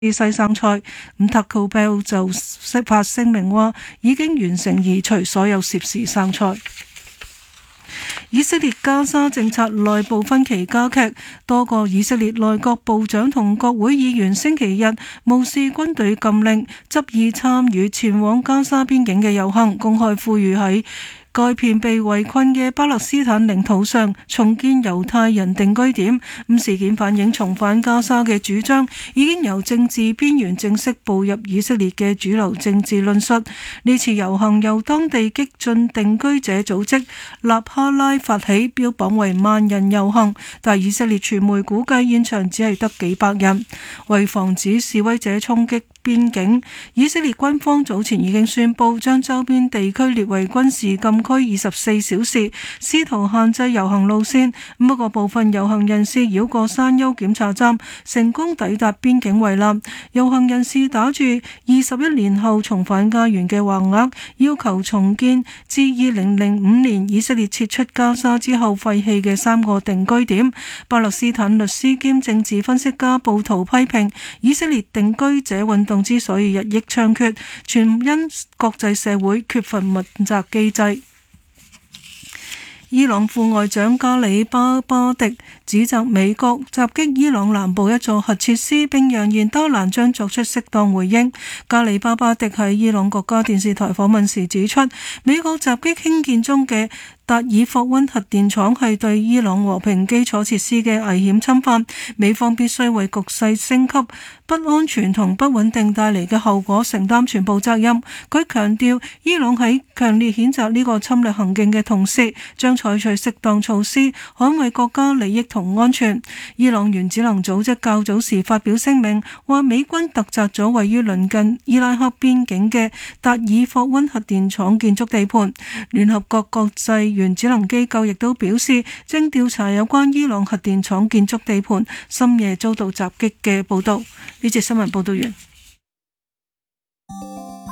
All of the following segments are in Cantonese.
西生菜。Taco Bell 就發聲明話已經完成移除所有涉事生菜。以色列加沙政策內部分歧加劇，多個以色列內閣部長同國會議員星期日無視軍隊禁令，執意參與前往加沙邊境嘅遊行，公開呼籲喺該片被圍困嘅巴勒斯坦領土上重建猶太人定居點。事件反映重返加沙嘅主張已經由政治邊緣正式步入以色列嘅主流政治論述。呢次遊行由當地激進定居者組織納哈拉發起，標榜為萬人遊行，但以色列傳媒估計現場只係得幾百人。為防止示威者衝擊邊境，以色列軍方早前已經宣布將周邊地區列為軍事禁區24小時，試圖限制遊行路線。不過部分遊行人士繞過山丘檢查站，成功抵達邊境圍欄。遊行人士打住21年後重返家園嘅橫額，要求重建自2005年以色列撤出加沙之後廢棄嘅3個定居點。巴勒斯坦律師兼政治分析家布圖批評以色列定居者運動之所以日益猖獗，全因國際社會缺乏問責機制。伊朗副外長加里巴巴迪指責美國襲擊伊朗南部一座核設施，並揚言德蘭將作出適當回應。加里巴巴迪喺伊朗國家電視台訪問時指出，美國襲擊興建中嘅達爾霍溫核電廠係對伊朗和平基礎設施嘅危險侵犯，美方必須為局勢升級、不安全同不穩定帶嚟嘅後果承擔全部責任。佢強調，伊朗喺強烈譴責呢個侵略行徑嘅同時，將採取適當措施捍衛國家利益同安全。伊朗原子能組織較早時發表聲明，話美軍突襲咗位於鄰近伊拉克邊境嘅達爾霍溫核電廠建築地盤。聯合國國際原子能機構亦都表示，正調查有關伊朗核電廠建築地盤深夜遭到襲擊嘅報道。呢節新聞報道完。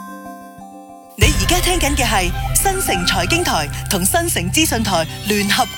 你而家聽緊嘅係新城財經台同新城資訊台聯合